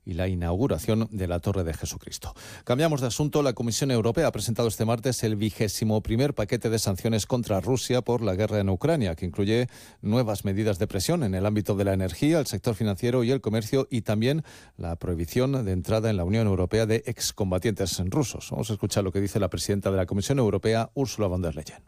y la inauguración de la Torre de Jesucristo. Cambiamos de asunto. La Comisión Europea ha presentado este martes el 21º paquete de sanciones contra Rusia por la guerra en Ucrania, que incluye nuevas medidas de presión en el ámbito de la energía, el sector financiero y el comercio, y también la prohibición de entrada en la Unión Europea de excombatientes rusos. Vamos a escuchar lo que dice la presidenta de la Comisión Europea, Ursula von der Leyen.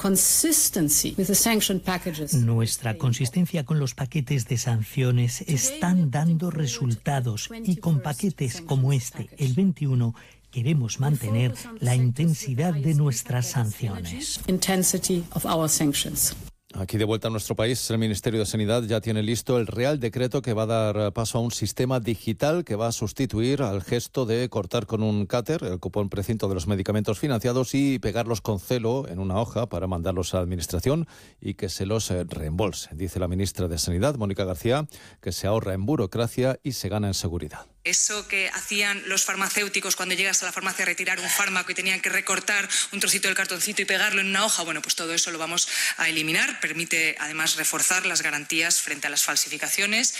Nuestra consistencia con los paquetes de sanciones están dando resultados, y con paquetes como este, el 21, queremos mantener la intensidad de nuestras sanciones. Aquí de vuelta a nuestro país, el Ministerio de Sanidad ya tiene listo el Real Decreto que va a dar paso a un sistema digital que va a sustituir al gesto de cortar con un cáter el cupón precinto de los medicamentos financiados y pegarlos con celo en una hoja para mandarlos a la Administración y que se los reembolse. Dice la ministra de Sanidad, Mónica García, que se ahorra en burocracia y se gana en seguridad. Eso que hacían los farmacéuticos cuando llegas a la farmacia a retirar un fármaco y tenían que recortar un trocito del cartoncito y pegarlo en una hoja, bueno, pues todo eso lo vamos a eliminar. Permite además reforzar las garantías frente a las falsificaciones,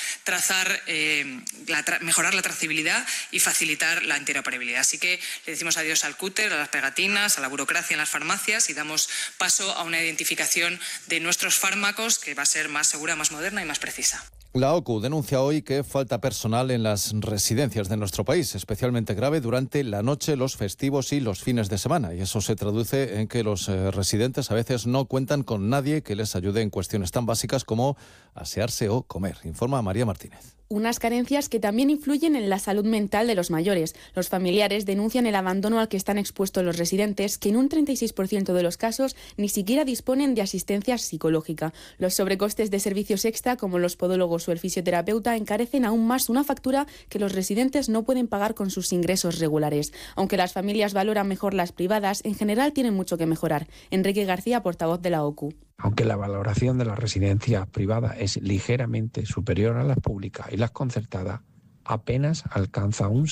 mejorar la trazabilidad y facilitar la interoperabilidad. Así que le decimos adiós al cúter, a las pegatinas, a la burocracia en las farmacias y damos paso a una identificación de nuestros fármacos que va a ser más segura, más moderna y más precisa. La OCU denuncia hoy que falta personal en las residencias de nuestro país, especialmente grave durante la noche, los festivos y los fines de semana. Y eso se traduce en que los residentes a veces no cuentan con nadie que les ayude en cuestiones tan básicas como asearse o comer. Informa María Martínez. Unas carencias que también influyen en la salud mental de los mayores. Los familiares denuncian el abandono al que están expuestos los residentes, que en un 36% de los casos ni siquiera disponen de asistencia psicológica. Los sobrecostes de servicios extra, como los podólogos o el fisioterapeuta, encarecen aún más una factura que los residentes no pueden pagar con sus ingresos regulares. Aunque las familias valoran mejor las privadas, en general tienen mucho que mejorar. Enrique García, portavoz de la OCU. Aunque la valoración de las residencias privadas es ligeramente superior a las públicas y las concertadas, apenas alcanza un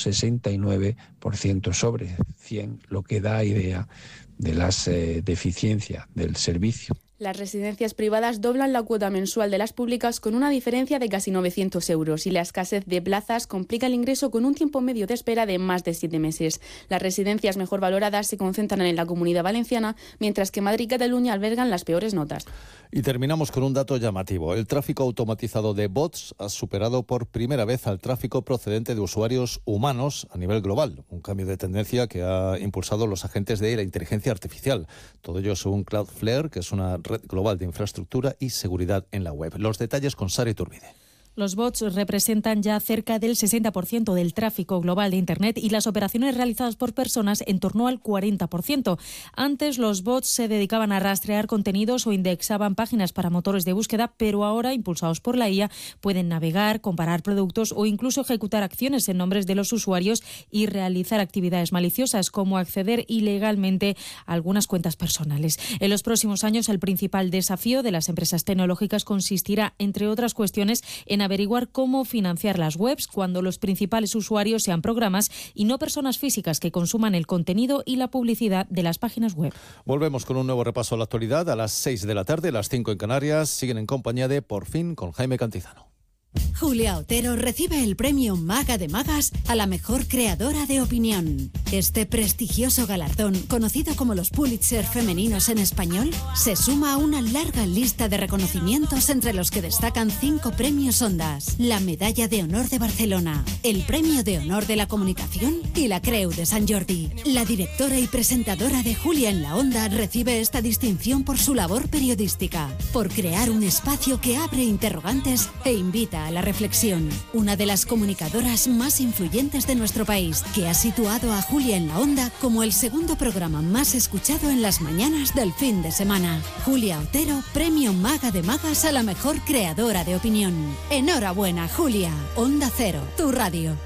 69% sobre 100, lo que da idea de las deficiencias del servicio. Las residencias privadas doblan la cuota mensual de las públicas con una diferencia de casi 900 euros y la escasez de plazas complica el ingreso con un tiempo medio de espera de más de 7 meses. Las residencias mejor valoradas se concentran en la Comunidad Valenciana, mientras que Madrid y Cataluña albergan las peores notas. Y terminamos con un dato llamativo. El tráfico automatizado de bots ha superado por primera vez al tráfico procedente de usuarios humanos a nivel global. Un cambio de tendencia que ha impulsado los agentes de la inteligencia artificial. Todo ello según Cloudflare, que es una red global de infraestructura y seguridad en la web. Los detalles con Sara Iturbide. Los bots representan ya cerca del 60% del tráfico global de Internet y las operaciones realizadas por personas en torno al 40%. Antes los bots se dedicaban a rastrear contenidos o indexaban páginas para motores de búsqueda, pero ahora, impulsados por la IA, pueden navegar, comparar productos o incluso ejecutar acciones en nombres de los usuarios y realizar actividades maliciosas como acceder ilegalmente a algunas cuentas personales. En los próximos años, el principal desafío de las empresas tecnológicas consistirá, entre otras cuestiones, en averiguar cómo financiar las webs cuando los principales usuarios sean programas y no personas físicas que consuman el contenido y la publicidad de las páginas web. Volvemos con un nuevo repaso a la actualidad a las 6 de la tarde, las 5 en Canarias. Siguen en compañía de Por Fin con Jaime Cantizano. Julia Otero recibe el premio Maga de Magas a la mejor creadora de opinión. Este prestigioso galardón, conocido como los Pulitzer femeninos en español, se suma a una larga lista de reconocimientos entre los que destacan 5 premios Ondas, la Medalla de Honor de Barcelona, el Premio de Honor de la Comunicación y la Creu de Sant Jordi. La directora y presentadora de Julia en la Onda recibe esta distinción por su labor periodística, por crear un espacio que abre interrogantes e invita a la reflexión. Una de las comunicadoras más influyentes de nuestro país, que ha situado a Julia en la Onda como el segundo programa más escuchado en las mañanas del fin de semana. Julia Otero, premio Maga de Magas a la mejor creadora de opinión. Enhorabuena, Julia. Onda Cero, tu radio.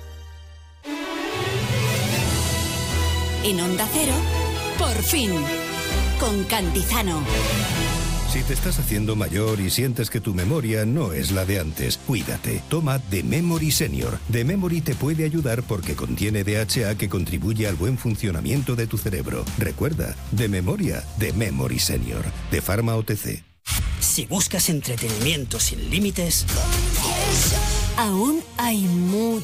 En Onda Cero, Por Fin, con Cantizano. Si te estás haciendo mayor y sientes que tu memoria no es la de antes, cuídate. Toma The Memory Senior. The Memory te puede ayudar porque contiene DHA que contribuye al buen funcionamiento de tu cerebro. Recuerda, de memoria, The Memory Senior. De Pharma OTC. Si buscas entretenimiento sin límites, aún hay mucho